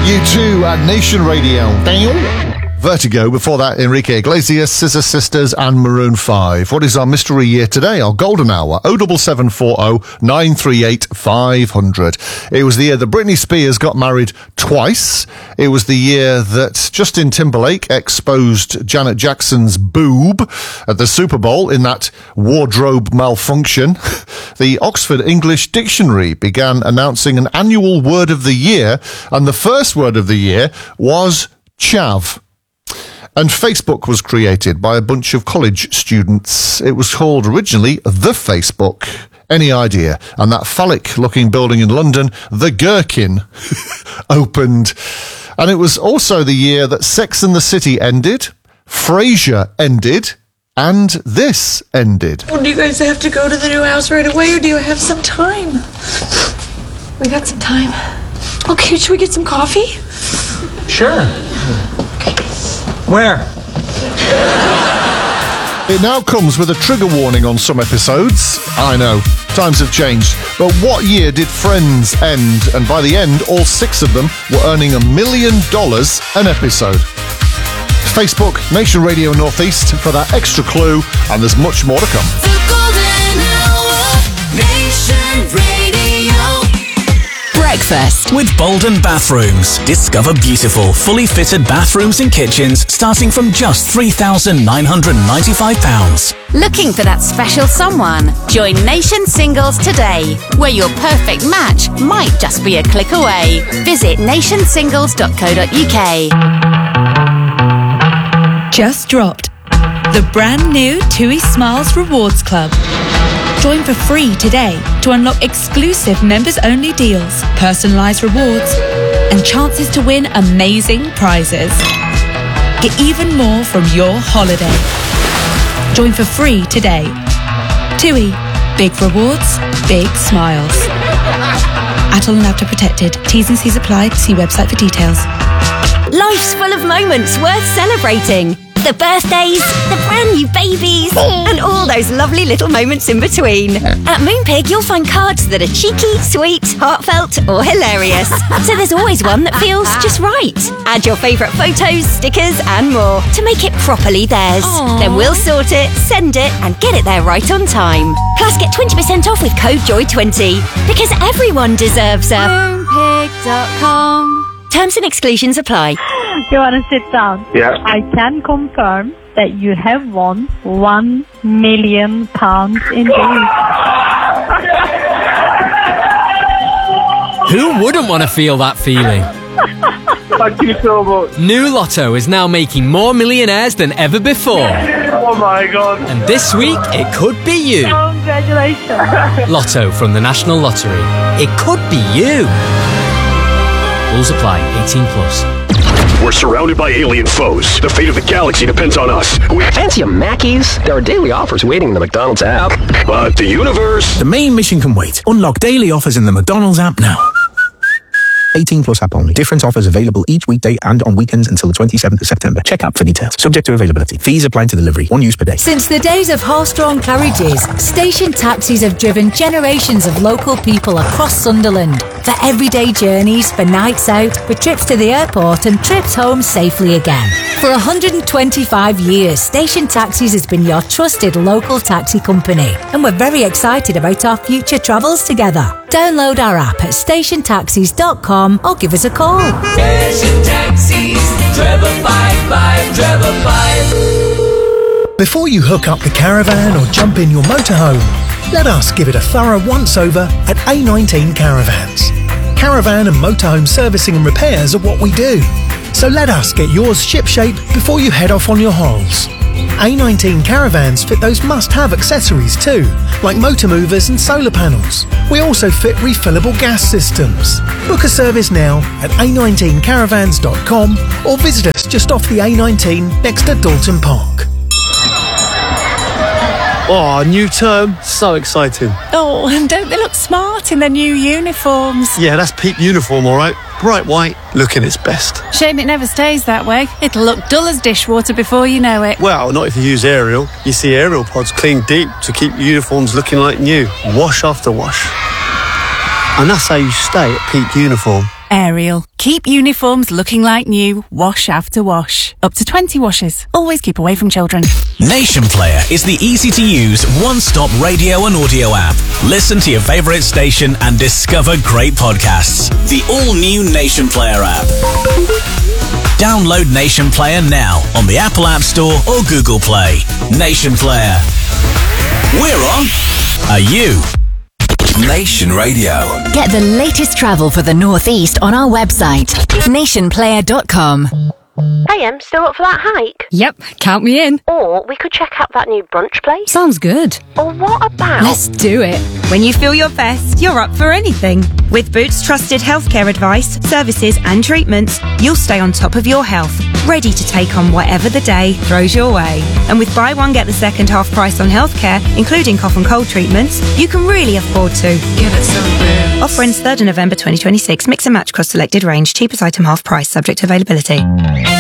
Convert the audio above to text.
U2 at Nation Radio. Vertigo. Before that, Enrique Iglesias, Scissor Sisters and Maroon 5. What is our mystery year today? Our golden hour. 07740 938 500. It was the year that Britney Spears got married twice. It was the year that Justin Timberlake exposed Janet Jackson's boob at the Super Bowl in that wardrobe malfunction. The Oxford English Dictionary began announcing an annual word of the year, and the first word of the year was chav. And Facebook was created by a bunch of college students. It was called originally The Facebook. Any idea? And that phallic-looking building in London, The Gherkin, opened. And it was also the year that Sex and the City ended, Frasier ended, and this ended. Well, do you guys have to go to the new house right away, or do you have some time? We got some time. Okay, should we get some coffee? Sure. Where? It now comes with a trigger warning on some episodes. I know, times have changed. But what year did Friends end? And by the end, all 6 of them were earning $1 million an episode. Facebook, Nation Radio Northeast for that extra clue, and there's much more to come. The Golden Hour, Nation Radio. Breakfast with Bolden Bathrooms. Discover beautiful, fully fitted bathrooms and kitchens starting from just £3,995. Looking for that special someone? Join Nation Singles today, where your perfect match might just be a click away. Visit nationsingles.co.uk. Just dropped the brand new TUI Smiles Rewards Club. Join for free today to unlock exclusive members-only deals, personalised rewards, and chances to win amazing prizes. Get even more from your holiday. Join for free today. TUI. Big rewards, big smiles. Adult and Adapter protected. T's and C's apply. See website for details. Life's full of moments worth celebrating. The birthdays, the brand new babies, and all those lovely little moments in between. At Moonpig, you'll find cards that are cheeky, sweet, heartfelt, or hilarious. So there's always one that feels just right. Add your favourite photos, stickers, and more to make it properly theirs. Aww. Then we'll sort it, send it, and get it there right on time. Plus, get 20% off with code JOY20, because everyone deserves a Moonpig.com. Terms and exclusions apply. You want to sit down? Yeah. I can confirm that you have won £1 million indeed. Who wouldn't want to feel that feeling? Thank you so much. New Lotto is now making more millionaires than ever before. Oh my God. And this week, it could be you. Congratulations. Lotto from the National Lottery. It could be you. Rules apply. 18+. We're surrounded by alien foes. The fate of the galaxy depends on us. Fancy a Mackey's? There are daily offers waiting in the McDonald's app. But the universe... The main mission can wait. Unlock daily offers in the McDonald's app now. 18+ app only. Different offers available each weekday and on weekends until the 27th of September. Check app for details. Subject to availability. Fees apply to delivery. 1 use per day. Since the days of horse-drawn carriages, station taxis have driven generations of local people across Sunderland. For everyday journeys, for nights out, for trips to the airport and trips home safely again. For 125 years, Station Taxis has been your trusted local taxi company. And we're very excited about our future travels together. Download our app at stationtaxis.com or give us a call. Station Taxis, Trevor 55, Trevor 5. Before you hook up the caravan or jump in your motorhome, let us give it a thorough once-over at A19 Caravans. Caravan and motorhome servicing and repairs are what we do. So let us get yours shipshape before you head off on your holes. A19 Caravans fit those must-have accessories too, like motor movers and solar panels. We also fit refillable gas systems. Book a service now at a19caravans.com or visit us just off the A19 next to Dalton Park. Oh, new term. So exciting. Oh, and don't they look smart in their new uniforms? Yeah, that's peak uniform, all right. Bright white, looking its best. Shame it never stays that way. It'll look dull as dishwater before you know it. Well, not if you use Ariel. You see Ariel pods clean deep to keep uniforms looking like new. Wash after wash. And that's how you stay at peak uniform. Ariel. Keep uniforms looking like new, wash after wash. Up to 20 washes. Always keep away from children. Nation Player is the easy-to-use, one-stop radio and audio app. Listen to your favourite station and discover great podcasts. The all-new Nation Player app. Download Nation Player now on the Apple App Store or Google Play. Nation Player. We're on. Are you? Nation Radio. Get the latest travel for the Northeast on our website, nationplayer.com. Hey, still up for that hike? Yep, count me in. Or we could check out that new brunch place. Sounds good. Or what about... Let's do it. When you feel your best, you're up for anything. With Boots' trusted healthcare advice, services and treatments, you'll stay on top of your health, ready to take on whatever the day throws your way. And with buy one, get the second half price on healthcare, including cough and cold treatments, you can really afford to. Give it some Boots. Offer ends 3rd of November 2026. Mix and match across selected range. Cheapest item half price, subject to availability.